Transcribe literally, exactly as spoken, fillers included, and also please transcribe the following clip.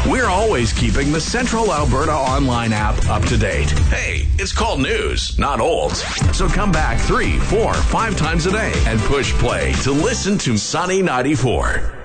We're always keeping the Central Alberta Online app up to date. Hey, it's called news, not old. So come back three, four, five times a day and push play to listen to Sunny ninety-four.